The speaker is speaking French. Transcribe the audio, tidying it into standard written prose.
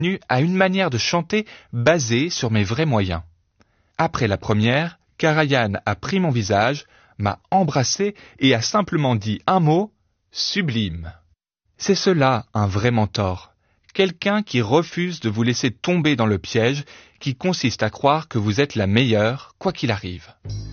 à une manière de chanter basée sur mes vrais moyens. Après la première, Karajan a pris mon visage, m'a embrassé et a simplement dit un mot, sublime. C'est cela un vrai mentor, quelqu'un qui refuse de vous laisser tomber dans le piège qui consiste à croire que vous êtes la meilleure, quoi qu'il arrive.